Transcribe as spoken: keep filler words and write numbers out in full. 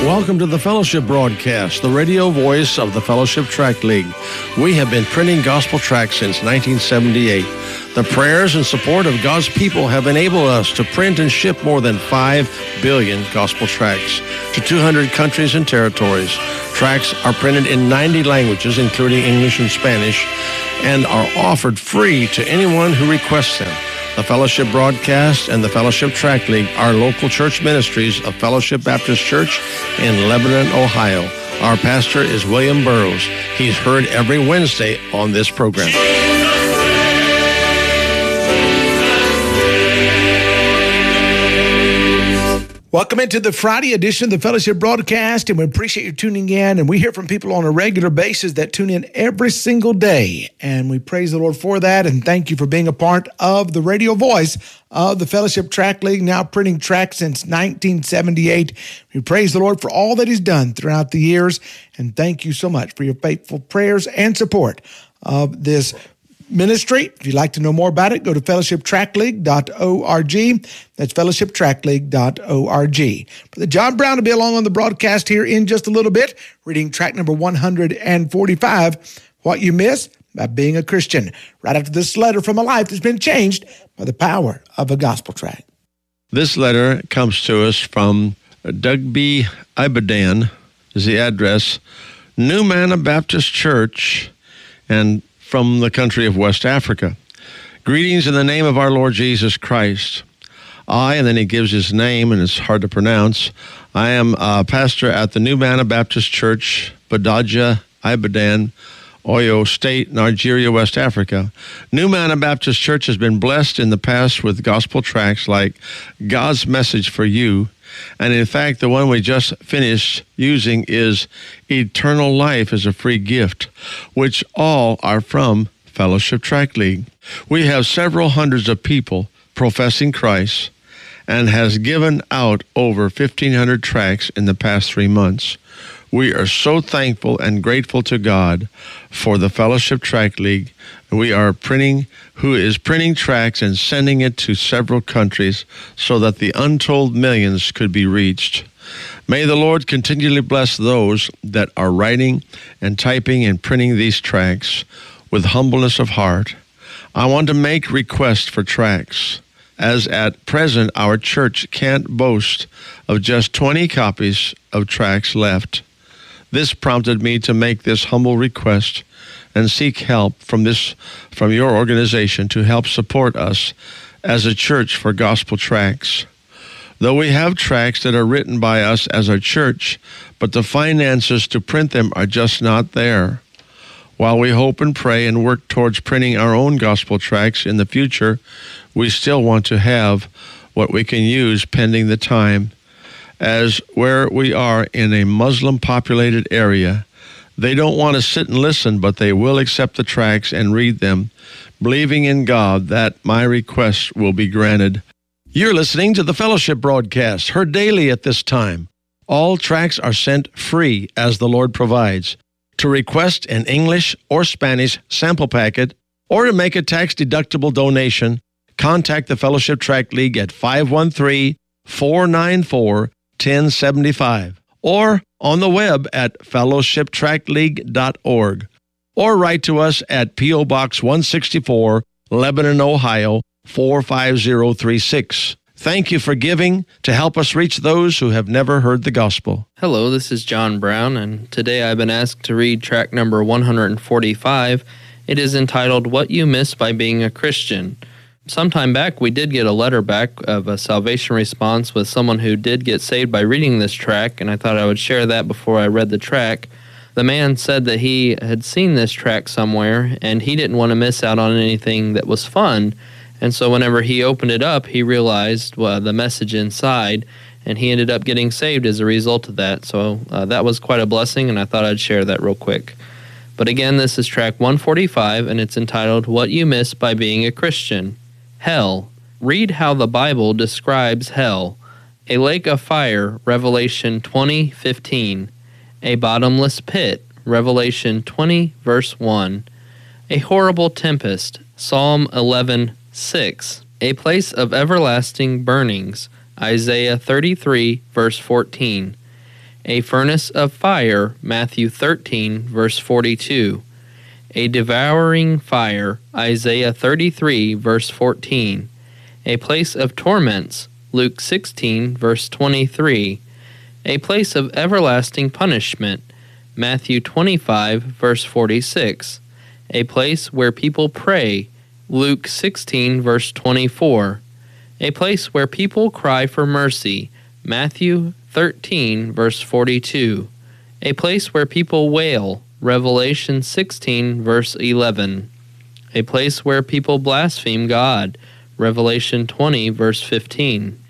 Welcome to the Fellowship Broadcast, the radio voice of the Fellowship Tract League. We have been printing gospel tracts since nineteen seventy-eight. The prayers and support of God's people have enabled us to print and ship more than five billion gospel tracts to two hundred countries and territories. Tracts are printed in ninety languages, including English and Spanish, and are offered free to anyone who requests them. The Fellowship Broadcast and the Fellowship Tract League are local church ministries of Fellowship Baptist Church in Lebanon, Ohio. Our pastor is William Burroughs. He's heard every Wednesday on this program. Welcome into the Friday edition of the Fellowship Broadcast, and we appreciate you tuning in. And we hear from people on a regular basis that tune in every single day, and we praise the Lord for that. And thank you for being a part of the radio voice of the Fellowship Tract League, now printing tracts since nineteen seventy-eight. We praise the Lord for all that He's done throughout the years, and thank you so much for your faithful prayers and support of this ministry. If you'd like to know more about it, go to fellowship tract league dot org. That's fellowship tract league dot org. Brother John Brown will be along on the broadcast here in just a little bit, reading tract number one forty-five, What You Miss by Being a Christian, right after this letter from a life that's been changed by the power of a gospel tract. This letter comes to us from Dugby Ibadan, is the address, New Manna Baptist Church, and from the country of West Africa. Greetings in the name of our Lord Jesus Christ. I, and then he gives his name, and it's hard to pronounce. I am a pastor at the New Manna Baptist Church, Badaja, Ibadan, Oyo State, Nigeria, West Africa. New Manna Baptist Church has been blessed in the past with gospel tracts like God's Message for You, and in fact, the one we just finished using is Eternal Life as a Free Gift, which all are from Fellowship Tract League. We have several hundreds of people professing Christ and has given out over fifteen hundred tracts in the past three months. We are so thankful and grateful to God for the Fellowship Tract League. We are printing, who is printing tracts and sending it to several countries so that the untold millions could be reached. May the Lord continually bless those that are writing and typing and printing these tracts with humbleness of heart. I want to make requests for tracts, as at present our church can't boast of just twenty copies of tracts left. This prompted me to make this humble request and seek help from this from your organization to help support us as a church for gospel tracts. Though we have tracts that are written by us as our church, but the finances to print them are just not there. While we hope and pray and work towards printing our own gospel tracts in the future, we still want to have what we can use pending the time. As where we are in a Muslim-populated area, they don't want to sit and listen, but they will accept the tracts and read them, believing in God that my request will be granted. You're listening to the Fellowship Broadcast, heard daily at this time. All tracts are sent free as the Lord provides. To request an English or Spanish sample packet or to make a tax-deductible donation, contact the Fellowship Tract League at five one three, four nine four, one zero seven five or on the web at fellowship tract league dot org, or write to us at P O Box one sixty-four, Lebanon, Ohio, four five zero three six. Thank you for giving to help us reach those who have never heard the gospel. Hello, this is John Brown, and today I've been asked to read tract number one forty-five. It is entitled, What You Miss by Being a Christian. Sometime back, we did get a letter back of a salvation response with someone who did get saved by reading this tract, and I thought I would share that before I read the tract. The man said that he had seen this tract somewhere, and he didn't want to miss out on anything that was fun, and so whenever he opened it up, he realized well, the message inside, and he ended up getting saved as a result of that. So uh, that was quite a blessing, and I thought I'd share that real quick. But again, this is tract one forty-five, and it's entitled, What You Miss by Being a Christian. Hell. Read how the Bible describes hell. A lake of fire, Revelation twenty fifteen. A bottomless pit, Revelation twenty, verse one. A horrible tempest, Psalm eleven six. A place of everlasting burnings, Isaiah thirty-three, verse fourteen. A furnace of fire, Matthew thirteen, verse forty-two. A devouring fire, Isaiah thirty-three, verse fourteen. A place of torments, Luke sixteen, verse twenty-three. A place of everlasting punishment, Matthew twenty-five, verse forty-six. A place where people pray, Luke sixteen, verse twenty-four. A place where people cry for mercy, Matthew thirteen, verse forty-two. A place where people wail, Revelation sixteen, verse eleven. A place where people blaspheme God, Revelation twenty, verse fifteen.